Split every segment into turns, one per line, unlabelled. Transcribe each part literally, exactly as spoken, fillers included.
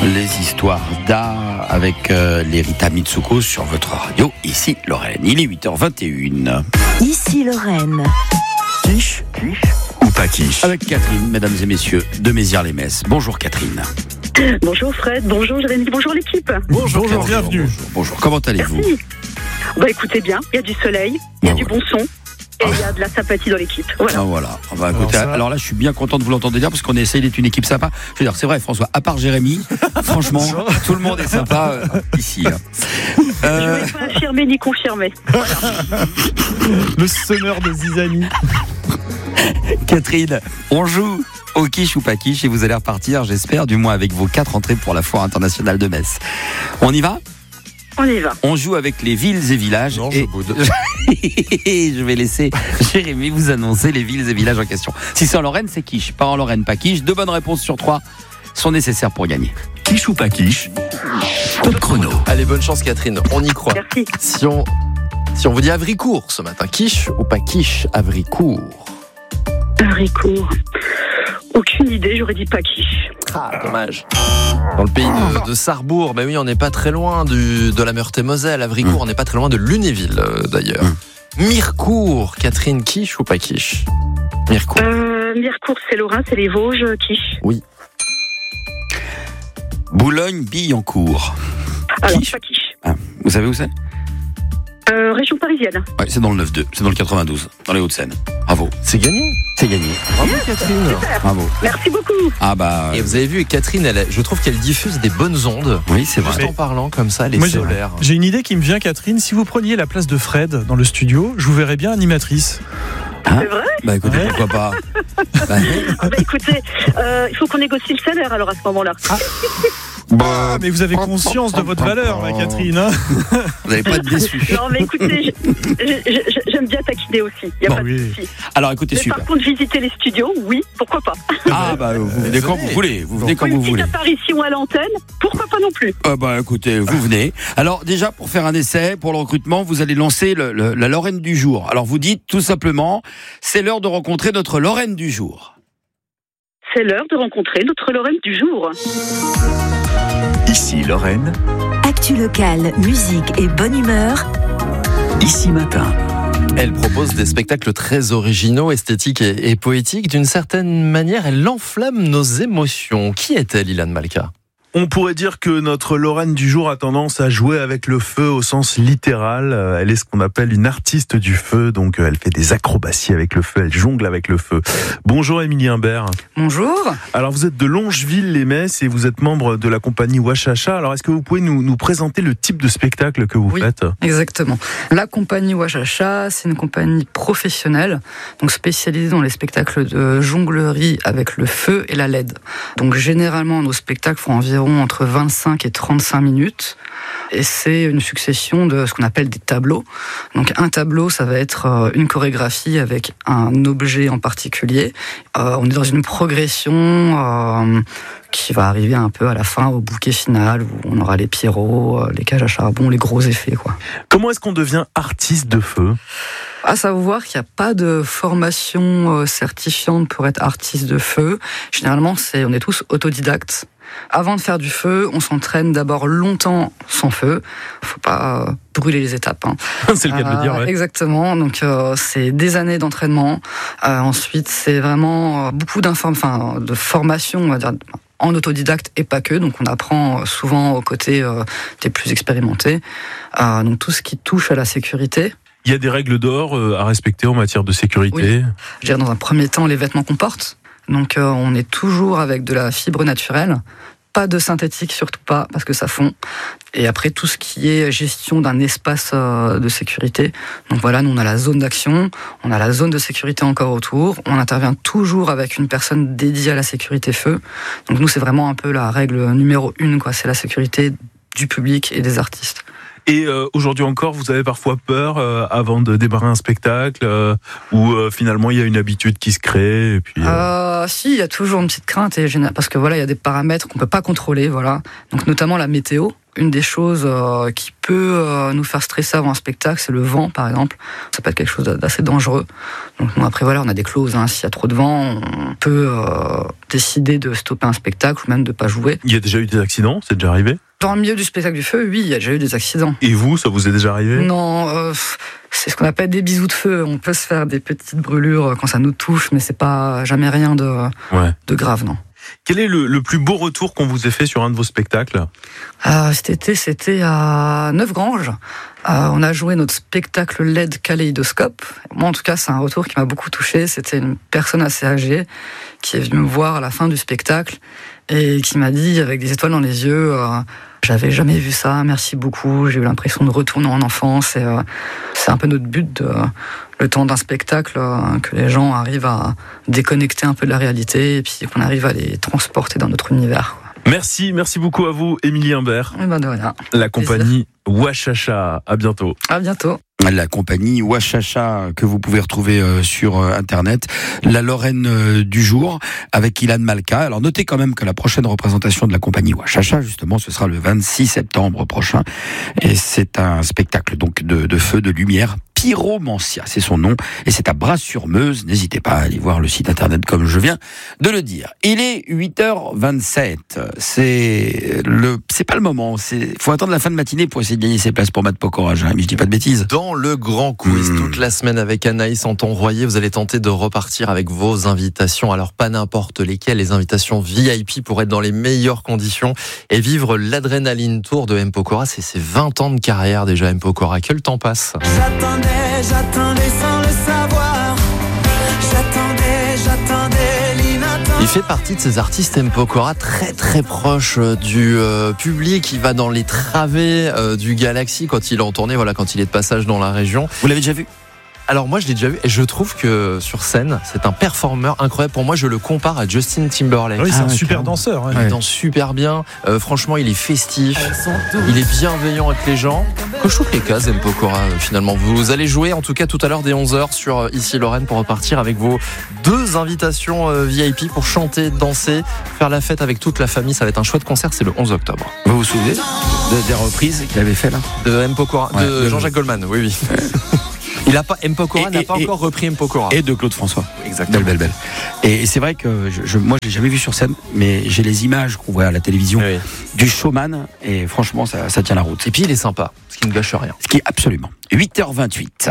Les histoires d'art avec euh, les Rita Mitsuko sur votre radio, ici Lorraine. Il est huit heures vingt et une.
Ici Lorraine.
Quiche, quiche ou pas quiche. Avec Catherine, mesdames et messieurs, de Mézières-les-Messes. Bonjour Catherine.
Bonjour Fred, bonjour Jérémy, bonjour l'équipe.
Bonjour, bonjour bienvenue. Bonjour, bonjour, comment allez-vous?
Merci. Bah écoutez bien, il y a du soleil, il y a
bah,
du
voilà.
bon son. Et il y a de la sympathie dans l'équipe. Voilà.
Ah, voilà. On va écouter.
Alors, ça...
Alors là, je suis bien content de vous l'entendre dire parce qu'on essaye d'être une équipe sympa. Je veux dire, c'est vrai, François, à part Jérémy, franchement, tout le monde est sympa euh, ici. Hein.
Euh... Je ne vais pas affirmer ni confirmer. Voilà.
Le sonneur de Zizani.
Catherine, on joue au quiche ou pas quiche et vous allez repartir, j'espère, du moins avec vos quatre entrées pour la Foire internationale de Metz. On y va ?
On y va.
On joue avec les villes et villages.
Non,
et je vais laisser Jérémy vous annoncer les villes et villages en question. Si c'est en Lorraine, c'est quiche. Pas en Lorraine, pas quiche. Deux bonnes réponses sur trois sont nécessaires pour gagner. Quiche ou pas quiche ? Top chrono.
Allez, bonne chance Catherine, on y croit.
Merci.
Si on, si on vous dit Havricourt ce matin, quiche ou pas quiche Havricourt?
Havricourt. Aucune idée, j'aurais dit pas quiche.
Ah, dommage. Dans le pays de, de Sarrebourg, mais oui, on n'est pas très loin du, de la Meurthe-et-Moselle. Havricourt, mmh. on n'est pas très loin de Lunéville, euh, d'ailleurs. Mmh. Mirecourt, Catherine, quiche ou pas quiche? Mirecourt.
Euh, Mirecourt, c'est Lorrain, c'est les Vosges, quiche.
Oui.
Boulogne-Billancourt.
Alors,
quiche.
pas quiche.
Ah, vous savez où c'est?
Euh, région parisienne.
Ouais, c'est dans le neuf deux, c'est dans le quatre-vingt-douze, dans les Hauts-de-Seine. Bravo.
C'est gagné.
C'est gagné.
Bravo Catherine.
Super.
Bravo.
Merci beaucoup.
Ah bah.
Et vous avez vu, Catherine, elle, je trouve qu'elle diffuse des bonnes ondes.
Oui, c'est vrai.
Juste en parlant comme ça, les
Moi, j'ai,
solaires.
j'ai une idée qui me vient, Catherine. Si vous preniez la place de Fred dans le studio, je vous verrais bien animatrice.
Hein?
C'est vrai?
Bah écoutez,
Ouais.
pourquoi pas. Bah,
Ah, bah, écoutez, euh, il faut qu'on négocie le salaire alors à ce moment-là.
Ah. Ah, mais vous avez conscience de votre valeur, ma Catherine. Hein.
vous n'allez pas être déçu.
Non, mais écoutez, je- je- je- j'aime bien taquiner aussi. Il n'y a
Bon,
pas de
oui.
souci.
Alors écoutez,
Mais
super.
par contre, visiter les studios, oui, pourquoi pas.
Ah bah vous venez quand vous voulez, vous venez quand
Une
vous
petite
voulez.
apparition à l'antenne, pourquoi pas non plus.
Ah bah écoutez, vous venez. Alors déjà pour faire un essai, pour le recrutement, vous allez lancer le, le, la Lorraine du jour. Alors vous dites tout simplement, c'est l'heure de rencontrer notre Lorraine du jour.
C'est l'heure de rencontrer notre Lorraine du jour.
Ici Lorraine,
Actu locale, musique et bonne humeur.
ici matin.
Elle propose des spectacles très originaux, esthétiques et, et poétiques. D'une certaine manière, elle enflamme nos émotions. Qui est-elle, Ilan Malka?
On pourrait dire que notre Lorraine du jour a tendance à jouer avec le feu au sens littéral. Elle est ce qu'on appelle une artiste du feu, donc elle fait des acrobaties avec le feu, elle jongle avec le feu. Bonjour Émilie Imbert.
Bonjour.
Alors vous êtes de Longeville-les-Messes et vous êtes membre de la compagnie Wachacha. Alors est-ce que vous pouvez nous, nous présenter le type de spectacle que vous
Oui.
faites?
Exactement. La compagnie Wachacha, c'est une compagnie professionnelle, donc spécialisée dans les spectacles de jonglerie avec le feu et la L E D. Donc généralement, nos spectacles font environ entre vingt-cinq et trente-cinq minutes. Et c'est une succession de ce qu'on appelle des tableaux. Donc un tableau, ça va être une chorégraphie avec un objet en particulier. Euh, on est dans une progression euh, qui va arriver un peu à la fin, au bouquet final, où on aura les pierrots, les cages à charbon, les gros effets, quoi.
Comment est-ce qu'on devient artiste de feu?
À savoir qu'il n'y a pas de formation certifiante pour être artiste de feu. Généralement, c'est, on est tous autodidactes. Avant de faire du feu, on s'entraîne d'abord longtemps sans feu. Faut pas brûler les étapes. Hein.
C'est le cas de le dire, ouais.
Exactement. Donc euh, c'est des années d'entraînement. Euh, ensuite, c'est vraiment beaucoup d'inform- enfin, de formation, on va dire, en autodidacte et pas que. Donc on apprend souvent aux côtés euh, des plus expérimentés. Euh, donc tout ce qui touche à la sécurité.
Il y a des règles d'or à respecter en matière de sécurité.
Oui. Je veux dire, dans un premier temps, les vêtements qu'on porte. Donc euh, on est toujours avec de la fibre naturelle, pas de synthétique, surtout pas, parce que ça fond. Et après, tout ce qui est gestion d'un espace euh, de sécurité. Donc voilà, nous on a la zone d'action, on a la zone de sécurité encore autour, on intervient toujours avec une personne dédiée à la sécurité feu. Donc nous c'est vraiment un peu la règle numéro une, quoi. C'est la sécurité du public et des artistes.
Et euh, aujourd'hui encore, vous avez parfois peur euh, avant de démarrer un spectacle euh, où euh, finalement il y a une habitude qui se crée et puis, euh...
Euh, Si, il y a toujours une petite crainte et parce que voilà, il y a des paramètres qu'on peut pas contrôler, voilà. Donc notamment la météo. Une des choses euh, qui peut euh, nous faire stresser avant un spectacle, c'est le vent, par exemple. Ça peut être quelque chose d'assez dangereux. Donc bon, après, voilà, on a des clauses. Hein. S'il y a trop de vent, on peut euh, décider de stopper un spectacle ou même de pas jouer.
Il y a déjà eu des accidents, c'est déjà arrivé ?
Dans le milieu du spectacle du feu, oui, il y a déjà eu des accidents.
Et vous, ça vous est déjà arrivé ?
Non, euh, c'est ce qu'on appelle des bisous de feu. On peut se faire des petites brûlures quand ça nous touche, mais c'est pas jamais rien de,
ouais.
de grave, non.
Quel est le, le plus beau retour qu'on vous ait fait sur un de vos spectacles ?
euh, Cet été, c'était à Neufgrange. Euh, on a joué notre spectacle L E D Kaléidoscope. Moi, en tout cas, c'est un retour qui m'a beaucoup touché. C'était une personne assez âgée qui est venue me voir à la fin du spectacle et qui m'a dit, avec des étoiles dans les yeux, euh, j'avais jamais vu ça, merci beaucoup, j'ai eu l'impression de retourner en enfance. Et, euh, c'est un peu notre but, de, le temps d'un spectacle, euh, que les gens arrivent à déconnecter un peu de la réalité et puis qu'on arrive à les transporter dans notre univers.
Merci, merci beaucoup à vous, Émilie Imbert.
Eh ben de rien.
La compagnie Wachacha. À bientôt.
À bientôt.
La compagnie Wachacha que vous pouvez retrouver euh, sur euh, internet, la Lorraine euh, du jour avec Ilan Malka. Alors notez quand même que la prochaine représentation de la compagnie Wachacha, justement, ce sera le vingt-six septembre prochain, et c'est un spectacle donc de, de feu, de lumière. Pyromancia, c'est son nom, et c'est à Bras-sur-Meuse. N'hésitez pas à aller voir le site internet comme je viens de le dire. Il est huit heures vingt-sept. C'est le, c'est pas le moment. C'est, faut attendre la fin de matinée pour essayer de gagner ses places pour Matt Pokora, mais je dis pas de bêtises.
Dans le grand quiz,
mmh.
toute la semaine avec Anaïs Anton-Royer, vous allez tenter de repartir avec vos invitations. Alors pas n'importe lesquelles, les invitations V I P pour être dans les meilleures conditions et vivre l'adrénaline tour de M. Pokora. C'est ses vingt ans de carrière déjà, M. Pokora. Que le temps passe.
J'attendais, j'attendais sans le savoir. J'attendais, j'attendais l'inattendu.
Il fait partie de ces artistes M. Pokora très très proche du euh, public. Il va dans les travées euh, du Galaxy quand il est en tournée, voilà, quand il est de passage dans la région.
Vous l'avez déjà vu ?
Alors moi je l'ai déjà vu et je trouve que sur scène c'est un performeur incroyable. Pour moi je le compare à Justin Timberlake.
Oui, c'est
ah,
un
ouais,
super
carrément.
danseur. Ouais.
Il danse super bien, euh, franchement il est festif, il est bienveillant avec les gens. Que je trouve les cases M. Pokora euh, finalement. Vous allez jouer en tout cas tout à l'heure dès onze heures sur euh, Ici Lorraine pour repartir avec vos deux invitations euh, V I P pour chanter, danser, faire la fête avec toute la famille. Ça va être un chouette concert, c'est le onze octobre.
Vous vous souvenez de, des reprises qu'il avait fait là ?
De M. Pokora,
Ouais,
de
de-
Jean-Jacques Goldman, oui oui. Il a pas M. Pokora
Et-
n'a
et-
pas
et-
encore repris M. Pokora.
Et de Claude François.
Exactement.
Belle, belle, belle. Et, et c'est vrai que je, je, moi, je l'ai jamais vu sur scène, mais j'ai les images qu'on voit à la télévision
Oui.
du showman, et franchement, ça, ça tient la route.
Et puis il est sympa, ce qui ne gâche rien.
Ce qui est absolument. huit heures vingt-huit.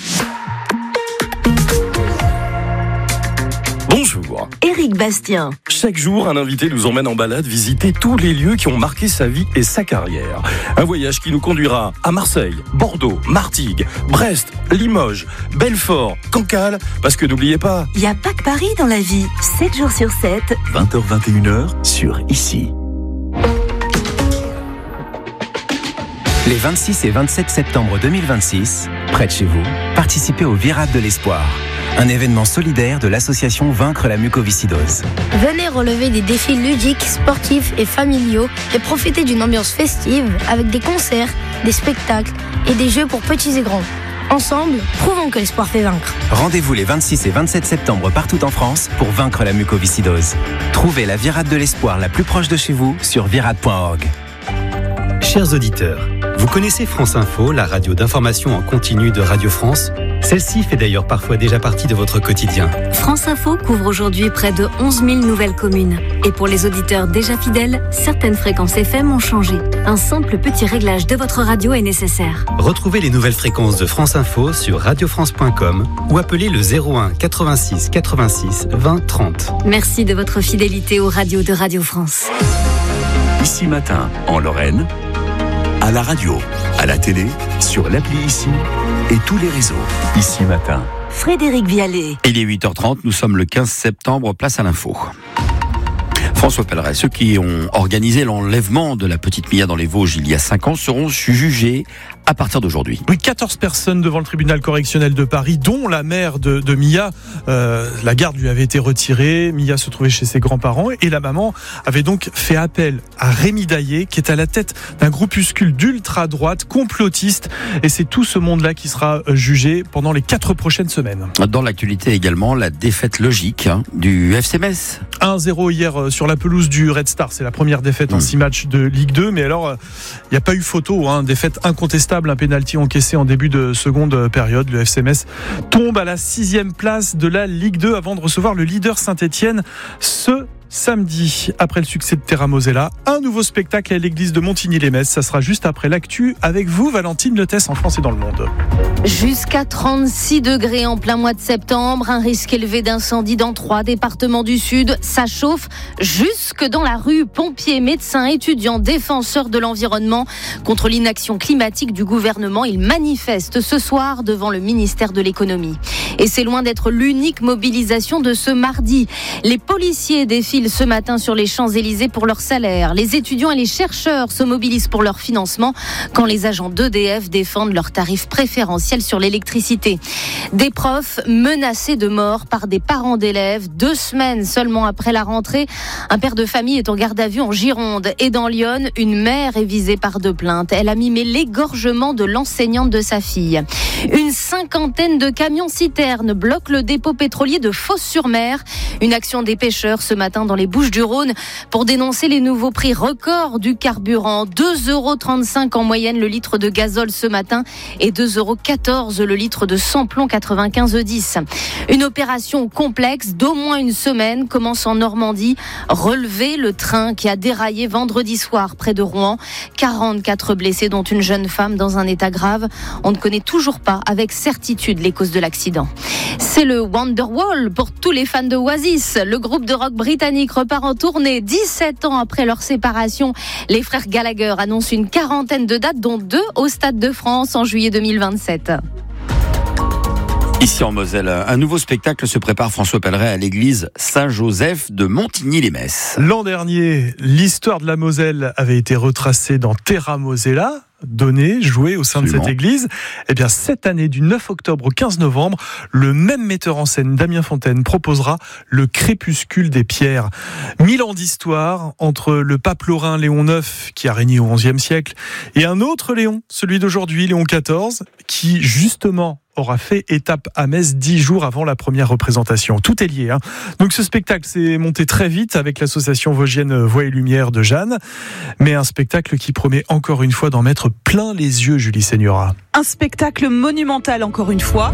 Bonjour.
Éric Bastien.
Chaque jour, un invité nous emmène en balade visiter tous les lieux qui ont marqué sa vie et sa carrière. Un voyage qui nous conduira à Marseille, Bordeaux, Martigues, Brest, Limoges, Belfort, Cancale, parce que n'oubliez pas...
Il n'y a pas que Paris dans la vie. sept jours sur sept.
vingt heures vingt et une heures sur Ici.
Les vingt-six et vingt-sept septembre deux mille vingt-six, près de chez vous, participez au Virade de l'Espoir, un événement solidaire de l'association Vaincre la mucoviscidose.
Venez relever des défis ludiques, sportifs et familiaux et profiter d'une ambiance festive avec des concerts, des spectacles et des jeux pour petits et grands. Ensemble, prouvons que l'espoir fait vaincre.
Rendez-vous les vingt-six et vingt-sept septembre partout en France pour vaincre la mucoviscidose. Trouvez la Virade de l'Espoir la plus proche de chez vous sur virade point org.
Chers auditeurs, vous connaissez France Info, la radio d'information en continu de Radio France ? Celle-ci fait d'ailleurs parfois déjà partie de votre quotidien.
France Info couvre aujourd'hui près de onze mille nouvelles communes. Et pour les auditeurs déjà fidèles, certaines fréquences F M ont changé. Un simple petit réglage de votre radio est nécessaire.
Retrouvez les nouvelles fréquences de France Info sur radio france point com ou appelez le zéro un quatre-vingt-six quatre-vingt-six vingt trente.
Merci de votre fidélité aux radios de Radio France.
Ici Matin, en Lorraine, à la radio, à la télé, sur l'appli Ici et tous les réseaux. Ici Matin.
Frédéric Vialet.
Il est huit heures trente, nous sommes le quinze septembre, place à l'info. François Pelleret, ceux qui ont organisé l'enlèvement de la petite Mia dans les Vosges il y a cinq ans seront jugés à partir d'aujourd'hui.
Oui, quatorze personnes devant le tribunal correctionnel de Paris, dont la mère de, de Mia. Euh, la garde lui avait été retirée, Mia se trouvait chez ses grands-parents et la maman avait donc fait appel à Rémi Daillé, qui est à la tête d'un groupuscule d'ultra-droite complotiste. Et c'est tout ce monde-là qui sera jugé pendant les quatre prochaines semaines.
Dans l'actualité également, la défaite logique hein, du F C Metz.
un zéro hier sur la la pelouse du Red Star. C'est la première défaite mmh. en six matchs de Ligue deux. Mais alors, il n'y a pas eu photo. Hein. Défaite incontestable, un pénalty encaissé en début de seconde période. Le F C Metz tombe à la sixième place de la Ligue deux avant de recevoir le leader Saint-Etienne ce samedi. Après le succès de Terra Mosella, un nouveau spectacle à l'église de Montigny-les-Metz. Ça sera juste après l'actu avec vous, Valentine Letès, en France et dans le monde.
Jusqu'à trente-six degrés en plein mois de septembre, un risque élevé d'incendie dans trois départements du Sud. Ça chauffe jusque dans la rue. Pompiers, médecins, étudiants, défenseurs de l'environnement contre l'inaction climatique du gouvernement. Ils manifestent ce soir devant le ministère de l'économie. Et c'est loin d'être l'unique mobilisation de ce mardi. Les policiers défilent ce matin sur les Champs-Élysées pour leur salaire. Les étudiants et les chercheurs se mobilisent pour leur financement quand les agents d'E D F défendent leurs tarifs préférentiels sur l'électricité. Des profs menacés de mort par des parents d'élèves. Deux semaines seulement après la rentrée, un père de famille est en garde à vue en Gironde. Et dans l'Yonne, une mère est visée par deux plaintes. Elle a mimé l'égorgement de l'enseignante de sa fille. Une cinquantaine de camions-citernes bloquent le dépôt pétrolier de Fos-sur-Mer. Une action des pêcheurs ce matin dans les Bouches-du-Rhône pour dénoncer les nouveaux prix records du carburant. deux euros trente-cinq en moyenne le litre de gazole ce matin et deux euros quatorze le litre de sans-plomb quatre-vingt-quinze E dix. Une opération complexe d'au moins une semaine commence en Normandie. Relever le train qui a déraillé vendredi soir près de Rouen. quarante-quatre blessés dont une jeune femme dans un état grave. On ne connaît toujours pas avec certitude les causes de l'accident. C'est le Wonderwall pour tous les fans de Oasis. Le groupe de rock britannique repart en tournée dix-sept ans après leur séparation. Les frères Gallagher annoncent une quarantaine de dates, dont deux au Stade de France en juillet deux mille vingt-sept.
Ici en Moselle, un nouveau spectacle se prépare, François Pelleret, à l'église Saint-Joseph de Montigny-les-Metz.
L'an dernier, l'histoire de la Moselle avait été retracée dans Terra Mosella, donné, joué au sein Absolument. de cette église. Eh bien, cette année, du neuf octobre au quinze novembre, le même metteur en scène, Damien Fontaine, proposera le Crépuscule des pierres. Mille ans d'histoire entre le pape lorrain Léon neuf, qui a régné au onzième siècle, et un autre Léon, celui d'aujourd'hui, Léon quatorze, qui, justement, aura fait étape à Metz dix jours avant la première représentation. Tout est lié. Hein. Donc ce spectacle s'est monté très vite avec l'association vosgienne Voix et Lumière de Jeanne, mais un spectacle qui promet encore une fois d'en mettre plein les yeux, Julie Seigneura.
Un spectacle monumental encore une fois.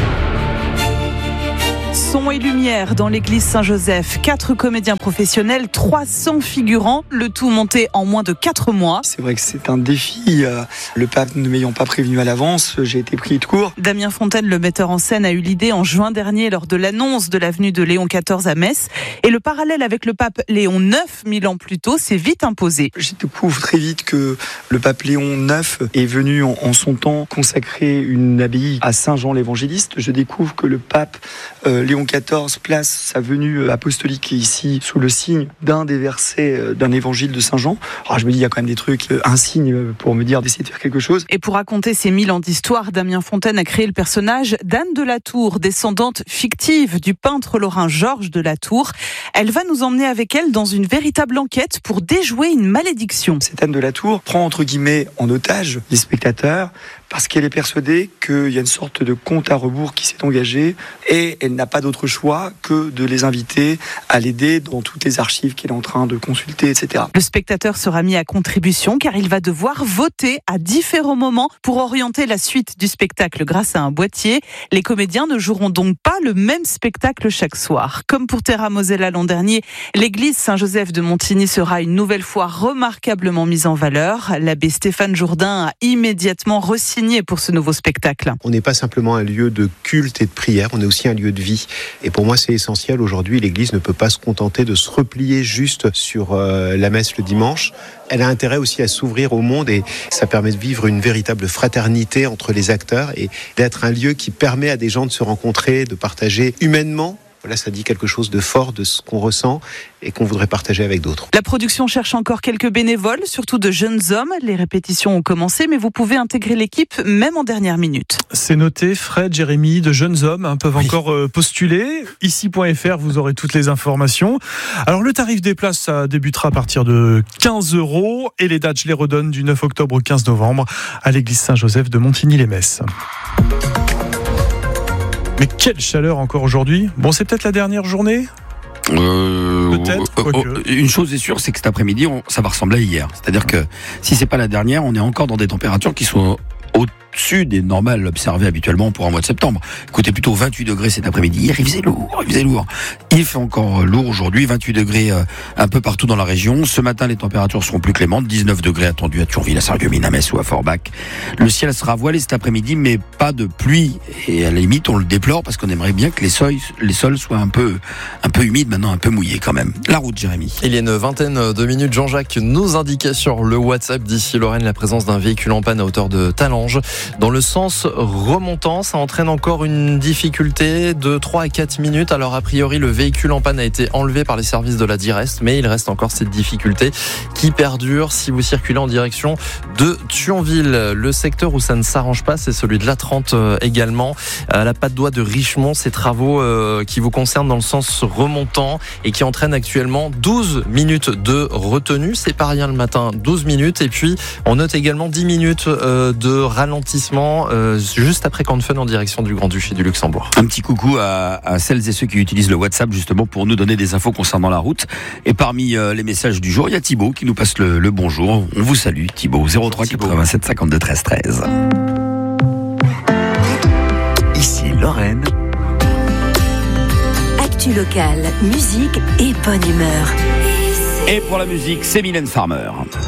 Son et lumière dans l'église Saint-Joseph. Quatre comédiens professionnels, trois cents figurants, le tout monté en moins de quatre mois.
C'est vrai que c'est un défi. Le pape ne m'ayant pas prévenu à l'avance, j'ai été pris de court.
Damien Fontaine, le metteur en scène, a eu l'idée en juin dernier lors de l'annonce de l'avenue de Léon quatorze à Metz. Et le parallèle avec le pape Léon neuf, mille ans plus tôt, s'est vite imposé.
Je découvre très vite que le pape Léon neuf est venu en, en son temps consacrer une abbaye à Saint-Jean l'Évangéliste. Je découvre que le pape euh, Léon quatorze place sa venue apostolique ici sous le signe d'un des versets d'un évangile de Saint Jean. Alors je me dis, il y a quand même des trucs, un signe pour me dire d'essayer de faire quelque chose.
Et pour raconter ces mille ans d'histoire, Damien Fontaine a créé le personnage d'Anne de la Tour, descendante fictive du peintre lorrain Georges de la Tour. Elle va nous emmener avec elle dans une véritable enquête pour déjouer une malédiction.
Cette Anne de la Tour prend entre guillemets en otage les spectateurs parce qu'elle est persuadée qu'il y a une sorte de compte à rebours qui s'est engagé et elle n'a pas d'autre choix que de les inviter à l'aider dans toutes les archives qu'elle est en train de consulter, et cetera.
Le spectateur sera mis à contribution car il va devoir voter à différents moments pour orienter la suite du spectacle grâce à un boîtier. Les comédiens ne joueront donc pas le même spectacle chaque soir. Comme pour Terra Mosella l'an dernier, l'église Saint-Joseph de Montigny sera une nouvelle fois remarquablement mise en valeur. L'abbé Stéphane Jourdain a immédiatement resigné pour ce nouveau spectacle.
On n'est pas simplement un lieu de culte et de prière, on est aussi un lieu de vie. Et pour moi, c'est essentiel. Aujourd'hui, l'Église ne peut pas se contenter de se replier juste sur euh, la messe le dimanche. Elle a intérêt aussi à s'ouvrir au monde et ça permet de vivre une véritable fraternité entre les acteurs et d'être un lieu qui permet à des gens de se rencontrer, de partager humainement. Là, ça dit quelque chose de fort de ce qu'on ressent et qu'on voudrait partager avec d'autres.
La production cherche encore quelques bénévoles, surtout de jeunes hommes. Les répétitions ont commencé, mais vous pouvez intégrer l'équipe même en dernière minute.
C'est noté, Fred, Jérémy, de jeunes hommes hein, peuvent oui. encore euh, postuler. Ici point F R, vous aurez toutes les informations. Alors, le tarif des places, ça débutera à partir de quinze euros et les dates, je les redonne, du neuf octobre au quinze novembre à l'église Saint-Joseph de Montigny-les-Metz. Mais quelle chaleur encore aujourd'hui. Bon, c'est peut-être la dernière journée
Euh,
peut-être.
euh, euh, une chose est sûre, c'est que cet après-midi, on, ça va ressembler à hier. C'est-à-dire que si c'est pas la dernière, on est encore dans des températures qui sont au-dessus des normales observées habituellement pour un mois de septembre. Écoutez, plutôt vingt-huit degrés cet après-midi. Hier, il faisait lourd, il faisait lourd. Il fait encore lourd aujourd'hui, vingt-huit degrés euh, un peu partout dans la région. Ce matin, les températures seront plus clémentes, dix-neuf degrés attendus à Thionville, à Sarreguemines, à Metz ou à Forbach. Le ciel sera voilé cet après-midi, mais pas de pluie. Et à la limite, on le déplore parce qu'on aimerait bien que les sols, les sols soient un peu, un peu humides, maintenant un peu mouillés quand même. La route, Jérémy.
Il y a une vingtaine de minutes, Jean-Jacques nous indiquait sur le WhatsApp d'ici Lorraine la présence d'un véhicule en panne à hauteur de Talange. Dans le sens remontant, ça entraîne encore une difficulté de trois à quatre minutes. Alors a priori, le véhicule en panne a été enlevé par les services de la Direst, mais il reste encore cette difficulté qui perdure si vous circulez en direction de Thionville. Le secteur où ça ne s'arrange pas, c'est celui de l'A trente également. À la patte d'oie de Richemont, ces travaux euh, qui vous concernent dans le sens remontant et qui entraînent actuellement douze minutes de retenue. C'est pas rien le matin, douze minutes. Et puis, on note également dix minutes euh, de ralentissement euh, juste après Cannes en direction du Grand-Duché du Luxembourg.
Un petit coucou à, à celles et ceux qui utilisent le WhatsApp justement pour nous donner des infos concernant la route. Et parmi euh, les messages du jour, il y a Thibaut qui nous passe le, le bonjour. On vous salue Thibaut, zéro trois quatre-vingt-sept cinquante-deux treize treize.
Ici Lorraine.
Actu locale, musique et bonne humeur.
Et pour la musique, c'est Mylène Farmer.